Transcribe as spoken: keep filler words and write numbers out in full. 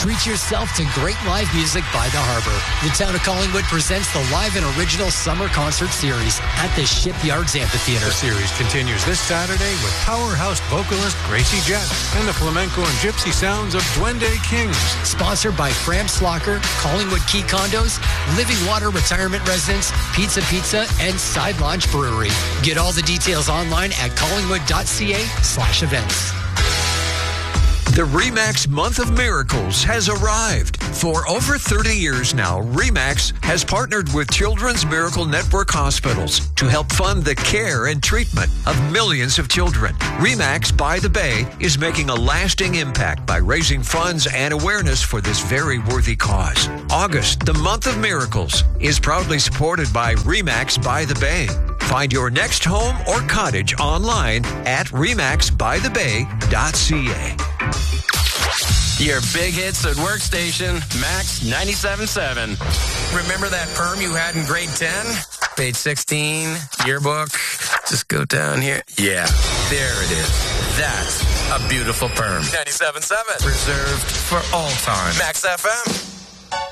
Treat yourself to great live music by the Harbor. The town of Collingwood presents the live and original summer concert series at the Shipyards Amphitheater. The series continues this Saturday with powerhouse vocalist Gracie Jett and the flamenco and gypsy sounds of Duende Kings. Sponsored by Fram Slocker, Collingwood Key Condos, Living Water Retirement Residence, Pizza Pizza, and Side Launch Brewery. Get all the details online at collingwood.ca slash events. The RE/MAX Month of Miracles has arrived. For over thirty years now, RE/MAX has partnered with Children's Miracle Network hospitals to help fund the care and treatment of millions of children. RE/MAX by the Bay is making a lasting impact by raising funds and awareness for this very worthy cause. August, the Month of Miracles, is proudly supported by RE/MAX by the Bay. Find your next home or cottage online at remax by the bay dot c a. Your big hits at Workstation, Max ninety-seven point seven. Remember that perm you had in grade ten? Page sixteen, yearbook. Just go down here. Yeah, there it is. That's a beautiful perm. ninety-seven point seven. Reserved for all time. Max F M.